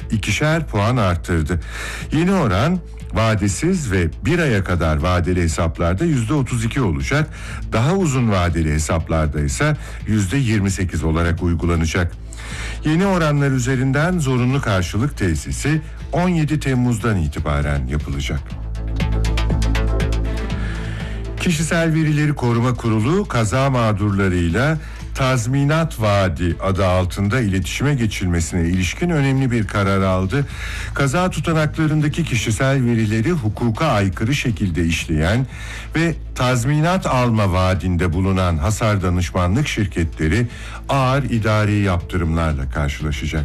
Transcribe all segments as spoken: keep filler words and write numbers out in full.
ikişer puan arttırdı. Yeni oran vadesiz ve bir aya kadar vadeli hesaplarda yüzde otuz iki olacak. Daha uzun vadeli hesaplarda ise yüzde yirmi sekiz olarak uygulanacak. Yeni oranlar üzerinden zorunlu karşılık tesisi on yedi Temmuz'dan itibaren yapılacak. Kişisel Verileri Koruma Kurulu kaza mağdurlarıyla tazminat vaadi adı altında iletişime geçilmesine ilişkin önemli bir karar aldı. Kaza tutanaklarındaki kişisel verileri hukuka aykırı şekilde işleyen ve tazminat alma vaadinde bulunan hasar danışmanlık şirketleri ağır idari yaptırımlarla karşılaşacak.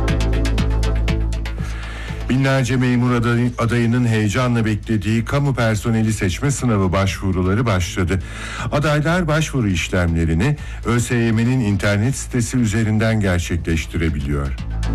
Binlerce memur aday, adayının heyecanla beklediği kamu personeli seçme sınavı başvuruları başladı. Adaylar başvuru işlemlerini ÖSYM'nin internet sitesi üzerinden gerçekleştirebiliyor.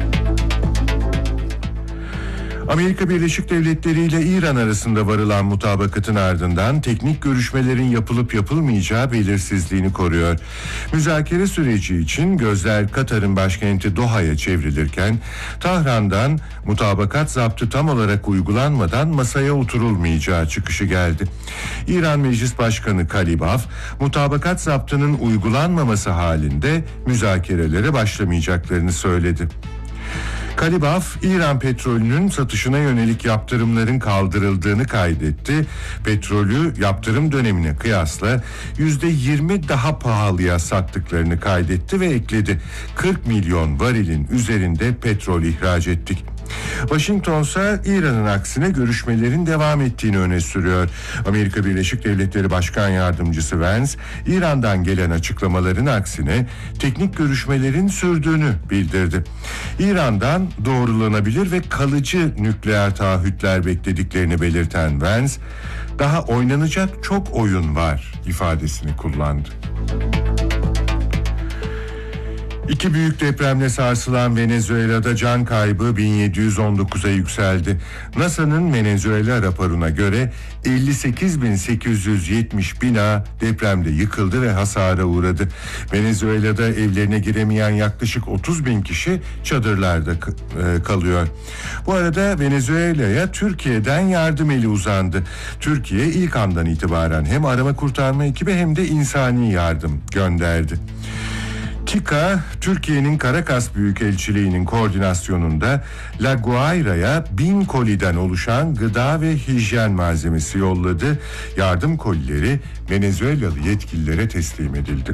Amerika Birleşik Devletleri ile İran arasında varılan mutabakatın ardından teknik görüşmelerin yapılıp yapılmayacağı belirsizliğini koruyor. Müzakere süreci için gözler Katar'ın başkenti Doha'ya çevrilirken Tahran'dan mutabakat zaptı tam olarak uygulanmadan masaya oturulmayacağı çıkışı geldi. İran Meclis Başkanı Kalibaf, mutabakat zaptının uygulanmaması halinde müzakerelere başlamayacaklarını söyledi. Kalibaf, İran petrolünün satışına yönelik yaptırımların kaldırıldığını kaydetti. Petrolü yaptırım dönemine kıyasla yüzde yirmi daha pahalıya sattıklarını kaydetti ve ekledi. kırk milyon varilin üzerinde petrol ihraç ettik. Washington ise İran'ın aksine görüşmelerin devam ettiğini öne sürüyor. Amerika Birleşik Devletleri Başkan Yardımcısı Vance, İran'dan gelen açıklamaların aksine teknik görüşmelerin sürdüğünü bildirdi. İran'dan doğrulanabilir ve kalıcı nükleer taahhütler beklediklerini belirten Vance, daha oynanacak çok oyun var ifadesini kullandı. İki büyük depremle sarsılan Venezuela'da can kaybı bin yedi yüz on dokuza yükseldi. NASA'nın Venezuela raporuna göre elli sekiz bin sekiz yüz yetmiş bina depremde yıkıldı ve hasara uğradı. Venezuela'da evlerine giremeyen yaklaşık otuz bin kişi çadırlarda kalıyor. Bu arada Venezuela'ya Türkiye'den yardım eli uzandı. Türkiye ilk andan itibaren hem arama kurtarma ekibi hem de insani yardım gönderdi. TİKA, Türkiye'nin Caracas Büyükelçiliği'nin koordinasyonunda La Guaira'ya bin koliden oluşan gıda ve hijyen malzemesi yolladı. Yardım kolileri Venezuelalı yetkililere teslim edildi.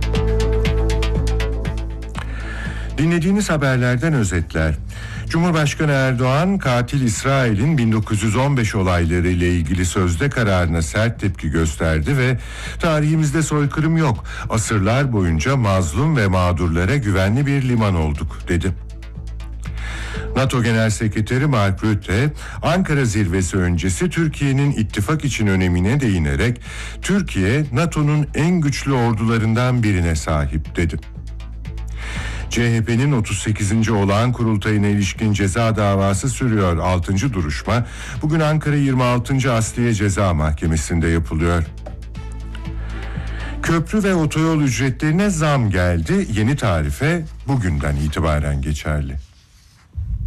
Dinlediğiniz haberlerden özetler. Cumhurbaşkanı Erdoğan, katil İsrail'in bin dokuz yüz on beş olayları ile ilgili sözde kararına sert tepki gösterdi ve tarihimizde soykırım yok, asırlar boyunca mazlum ve mağdurlara güvenli bir liman olduk dedi. NATO Genel Sekreteri Mark Rutte, Ankara zirvesi öncesi Türkiye'nin ittifak için önemine değinerek Türkiye, NATO'nun en güçlü ordularından birine sahip dedi. C H P'nin otuz sekizinci olağan kurultayına ilişkin ceza davası sürüyor. altıncı duruşma bugün Ankara yirmi altıncı Asliye Ceza Mahkemesi'nde yapılıyor. Köprü ve otoyol ücretlerine zam geldi. Yeni tarife bugünden itibaren geçerli.